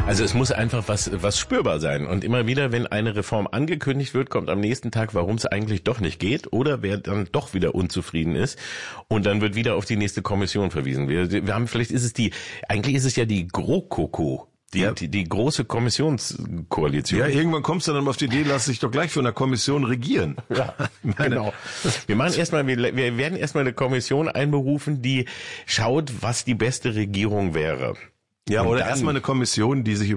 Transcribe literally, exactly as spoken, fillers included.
Also es muss einfach was was spürbar sein. Und immer wieder, wenn eine Reform angekündigt wird, kommt am nächsten Tag, warum es eigentlich doch nicht geht oder wer dann doch wieder unzufrieden ist. Und dann wird wieder auf die nächste Kommission verwiesen. Wir, wir haben, vielleicht ist es die, eigentlich ist es ja die GroKoKo. Die, ja. die, die große Kommissionskoalition. Ja, irgendwann kommst du dann auf die Idee, lass dich doch gleich von der Kommission regieren. Ja, genau. Wir machen erstmal, wir, wir werden erstmal eine Kommission einberufen, die schaut, was die beste Regierung wäre. Ja, Und oder dann, erstmal eine Kommission, die sich